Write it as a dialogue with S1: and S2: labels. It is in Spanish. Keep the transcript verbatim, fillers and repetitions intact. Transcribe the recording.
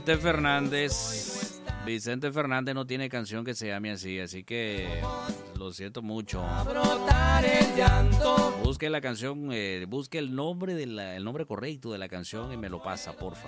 S1: Vicente Fernández, Vicente Fernández no tiene canción que se llame así, así que lo siento mucho. Busque la canción, eh, busque el nombre de la, el nombre correcto de la canción y me lo pasa, porfa.